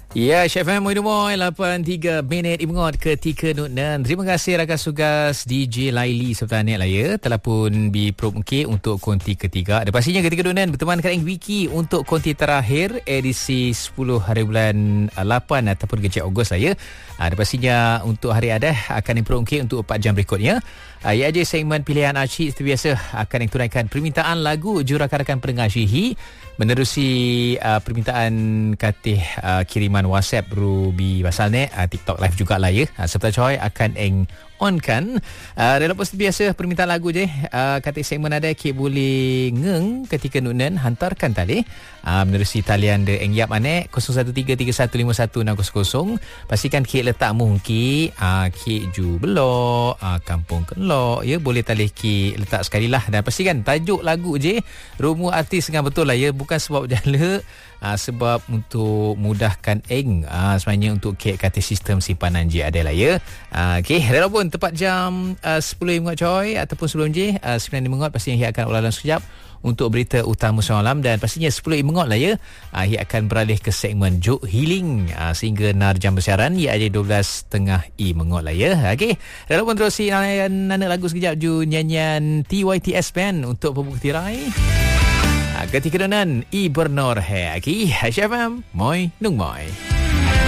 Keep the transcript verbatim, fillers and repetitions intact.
Ya, Chef M Moy Moy lapan tiga minit imengot ketika nunan. Terima kasih rakan sugas D J Laili serta Anik Laya telah pun diprop mungkin untuk konti ketiga. Dan pastinya ketika nunan berteman dengan Wiki untuk konti terakhir edisi sepuluh hari bulan lapan ataupun kejap Ogos Laya. Dan pastinya untuk hari ada akan diprop mungkin untuk empat jam berikutnya. Ya aja segmen pilihan Archie seperti biasa akan ditunaikan permintaan lagu jurakan-rakan pendengar Syihi menerusi uh, permintaan katih uh, kiriman WhatsApp Ruby Basalnet, uh, TikTok live juga lah ya. Uh, serta Choi akan eng on kan. Uh, Rela post biasa permintaan lagu je. Uh, katih segmen ada kek boleh ngeng ketika nunan hantarkan tali. Uh, menerusi talian de eng yap ane kosong satu tiga tiga satu lima satu enam kosong kosong. Pastikan kek letak mungkin uh, kek ju belok, uh, kampung kenlok ya, boleh tali kek letak sekali lah. Dan pastikan tajuk lagu je, rumu artis dengan betul lah ya, bukan sebab jala, uh, sebab untuk mudahkan eng uh, sebenarnya untuk kek kata sistem simpanan je ada lah ya. Uh, okay, rela pun tepat jam uh, sepuluh mengot coy ataupun sebelum je uh, sembilan mengot pastinya Hia akan ulang sekejap untuk berita utama semalam. Dan pastinya sepuluh mengot lah ya, uh, Hia akan beralih ke segmen Joke Healing uh, sehingga nar jam bersiaran Hia ada dua belas tiga puluh i mengot lah ya. Okay, rela pun terusi nana lagu sekejap ju nyanyian T Y T S Band untuk pembuka tirai ketika nunan I Bernor Hai Aki Chef M Moy Nung Moy.